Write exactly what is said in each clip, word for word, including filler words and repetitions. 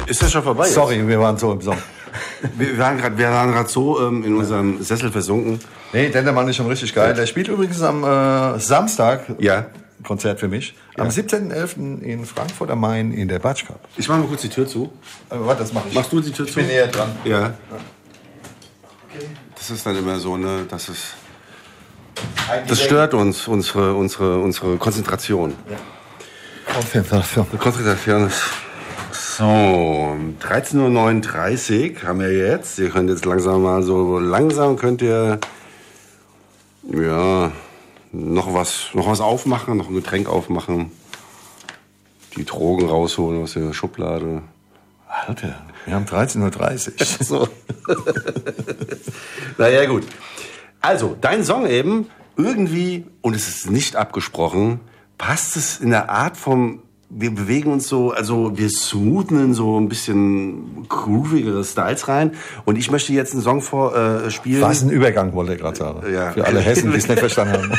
Ist das schon vorbei? Sorry, jetzt? wir waren so im Song. Wir waren gerade wir waren gerade so ähm, in unserem Sessel versunken. Nee, Dendermann ist schon richtig geil. Der spielt übrigens am äh, Samstag. Ja. Konzert für mich. Am Ja. siebzehnten elften in Frankfurt am Main in der Batsch Cup. Ich mach mal kurz die Tür zu. Äh, warte, das mache ich. Machst du die Tür ich zu? bin näher dran. Ja. Das ist dann immer so, ne, das ist, das stört uns, unsere, unsere, unsere Konzentration. Konzentration. Konzentration ist so, dreizehn Uhr neununddreißig haben wir jetzt. Ihr könnt jetzt langsam mal so, langsam könnt ihr, ja, noch was, noch was aufmachen, noch ein Getränk aufmachen, die Drogen rausholen aus der Schublade. Alter, wir haben dreizehn Uhr dreißig. So. Naja, gut. Also, dein Song eben, irgendwie, und es ist nicht abgesprochen, passt es in der Art vom, wir bewegen uns so, also wir smoothen in so ein bisschen groovigere Styles rein. Und ich möchte jetzt einen Song vorspielen. Äh, spielen. Was ein Übergang, wollte ich gerade sagen. Ja. Für alle Hessen, die es nicht verstanden haben.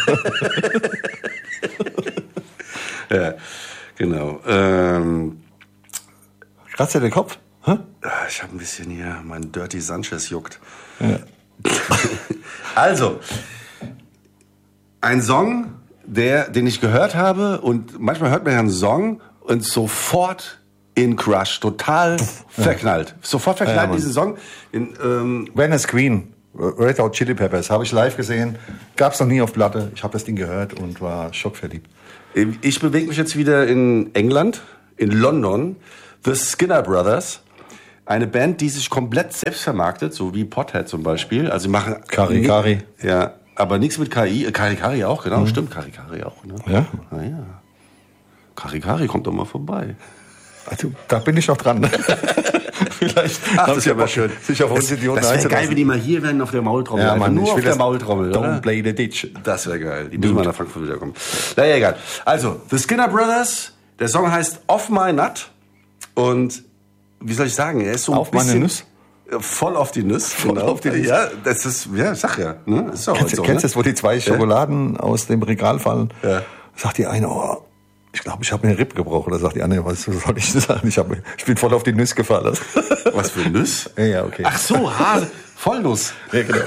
Ja, genau. Ähm, Kratzt dir den Kopf? Hä? ich habe ein bisschen hier, mein Dirty Sanchez juckt. Ja. Also, ein Song, der, den ich gehört habe, und manchmal hört man ja einen Song und sofort in Crush, total verknallt. Sofort verknallt Ja, Mann. diesen Song. In, ähm, Venice Queen, Red Hot Chili Peppers, habe ich live gesehen. Gab's noch nie auf Platte. Ich habe das Ding gehört und war schockverliebt. ich bewege mich jetzt wieder in England, in London. The Skinner Brothers. Eine Band, die sich komplett selbst vermarktet, so wie Pothead zum Beispiel. Also sie machen Kari Kari. Ja, aber nichts mit K I. Kari Kari auch, genau. Mhm. Stimmt, Kari Kari auch. Ne? Ja? Na ja. Kari Kari kommt doch mal vorbei. Also, da bin ich noch dran. Vielleicht Ach, haben das sie wäre aber schön. sich auf uns Idioten Das wäre geil, einzulassen. wenn die mal hier wären auf der Maultrommel. Ja, Einfach Mann, nur ich auf will der das- Maultrommel, Don't oder? play the ditch. Das wäre geil. Die müssen mal nach Frankfurt wiederkommen. Naja, egal. Also, The Skinner Brothers. Der Song heißt Off My Nut. Und, wie soll ich sagen, er ist so ein Auf meine bisschen... Nuss? Voll auf die Nuss. Voll auf die Nuss. Ja, das ist, ja, ich sag ja. Ne? Ist auch Kennst, so, kennst du ne? das, wo die zwei Schokoladen aus dem Regal fallen? Ja. Sagt die eine, oh, ich glaube, ich habe mir eine Rippe gebrochen. Oder sagt die andere, was soll ich sagen? Ich, hab, ich bin voll auf die Nuss gefallen. Was für Nuss? Ja, ja, okay. Ach so, ha, Vollnuss. Ja, genau.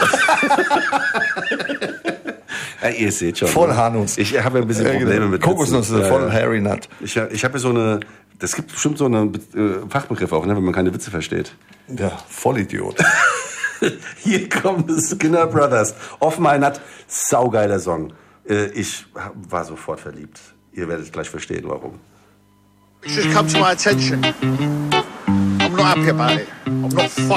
Ja, ihr seht schon. Voll ne? Haarnuss. Ich habe ein bisschen Ja, Probleme genau. mit Kokosnuss, Witzen. voll Ja, Harry Nut. Ich, ich habe ja so eine, das gibt bestimmt so eine äh, Fachbegriff auch, ne, wenn man keine Witze versteht. Ja, Vollidiot. Hier kommen die Skinner Brothers. Off My Nut, saugeiler Song. Äh, ich war sofort verliebt. Ihr werdet gleich verstehen, warum. It's just come to my attention. I'm not happy about it. I'm not fucking